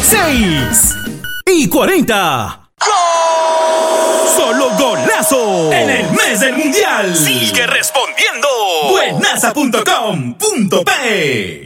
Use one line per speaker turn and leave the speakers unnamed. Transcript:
6:40. Solo golazo en el mes del mundial. Sigue respondiendo. Buenaza.com.p